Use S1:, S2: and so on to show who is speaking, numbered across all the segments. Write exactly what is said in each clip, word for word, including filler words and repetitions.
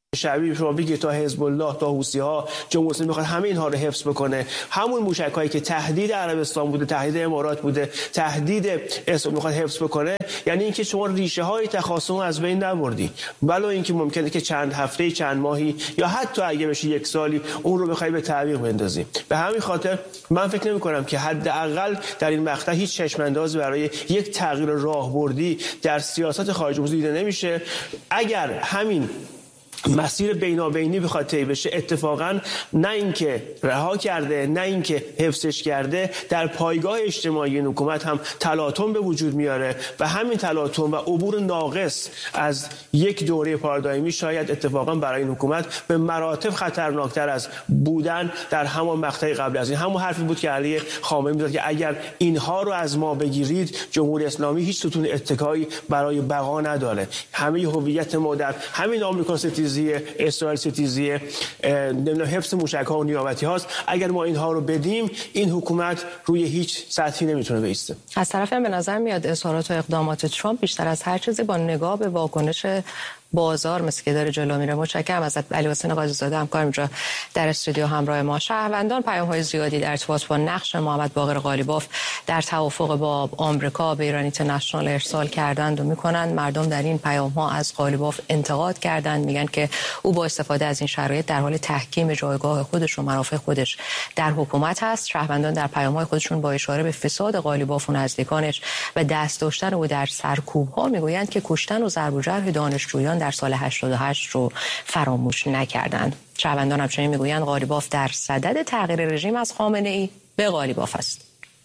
S1: شعبی شما بگید تا حزب الله تا حوثی‌ها جمهوری اسلامی میخواد همه اینها رو حفظ بکنه، همون موشک‌هایی که تهدید عربستان بوده، تهدید امارات بوده، تهدید اسرائیل میخواد حفظ بکنه، یعنی اینکه شما ریشه های تخاصم از بین نبردی، ولو اینکه ممکنه که چند هفته چند ماهی یا حتی اگه بشه یک سالی اون رو بخوای به تعویق بندازی. به همین خاطر من فکر نمی‌کنم که حداقل در این مقطع هیچ چشم‌اندازی برای یک تغییر راهبردی در سیاست خارجه دیده نمیشه. اگر همین مسیر بینابینی بخواد طی بشه، اتفاقا نه اینکه رها کرده نه اینکه حفظش کرده، در پایگاه اجتماعی این حکومت هم تلاطم به وجود میاره و همین تلاطم و عبور ناقص از یک دوره پارادایمی شاید اتفاقا برای این حکومت به مراتب خطرناکتر از بودن در همان مقطع قبل از این. همون حرفی بود که علی خامنه‌ای می‌زد که اگر اینها رو از ما بگیرید، جمهوری اسلامی هیچ ستون اتکایی برای بقا نداره. همه هویت ما در همین آمریکا ستیزی، اسرائیل ستیزی، نمیدونم حفظ موشک‌ها و نیابتی هاست. اگر ما اینها رو بدیم، این حکومت روی هیچ سطحی نمیتونه بایسته.
S2: از طرف هم به نظر میاد اظهارات و اقدامات ترامپ بیشتر از هر چیزی با نگاه به واکنش بازار مثل که داره جلو میره. متشکرم ازت علی حسین قاضی‌زاده، همکارم اینجا در استودیو همراه ما. شهروندان پیام‌های زیادی در ارتباط با نقش محمد باقر قالیباف در توافق با آمریکا به ایران اینترنشنال ارسال کردند و میکنند. مردم در این پیام‌ها از قالیباف انتقاد کردند، میگن که او با استفاده از این شرایط در حال تحکیم جایگاه خودش و منافع خودش در حکومت هست. شهروندان در پیام‌های خودشون با اشاره به فساد قالیباف و نزدیکانش و دست داشتن او در سرکوب‌ها میگویند که کشتن و ضرب و جرح دانشجویان در سال هشتاد و هشت رو فراموش نکردند. شهروندان همچنین میگویند قالیباف در صدد تغییر رژیم از خامنه‌ای به قالیباف است.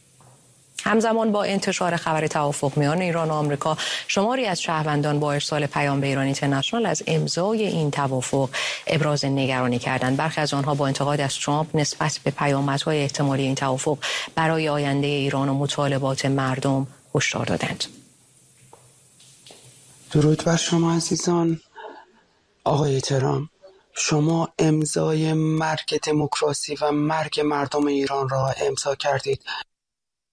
S2: همزمان با انتشار خبر توافق میان ایران و آمریکا، شماری از شهروندان با ارسال پیام به ایران اینترنشنال از امضای این توافق ابراز نگرانی کردند. برخی از آنها با انتقاد از ترامپ نسبت به پیامدهای احتمالی این توافق برای آینده ایران و مطالبات مردم هشدار دادند.
S3: درود بر شما عزیزان. آقای ترامپ، شما امضای مرگ دموکراسی و مرگ مردم ایران را امضا کردید.